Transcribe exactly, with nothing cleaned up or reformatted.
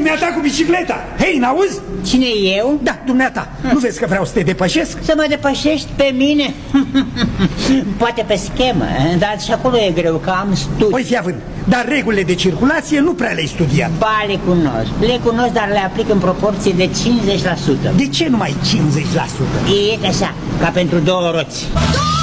dumneata cu bicicleta. Hei, n-auzi? Cine eu? Da, dumneata. Hm. Nu vezi că vreau să te depășesc? Să mă depășești pe mine? Poate pe schemă, dar și acolo e greu, că am studii. Păi fi având, dar regulile de circulație nu prea le-ai studiat. Ba, le cunosc. Le cunosc, dar le aplic în proporție de cincizeci la sută. De ce numai cincizeci la sută? E așa, ca pentru două roți.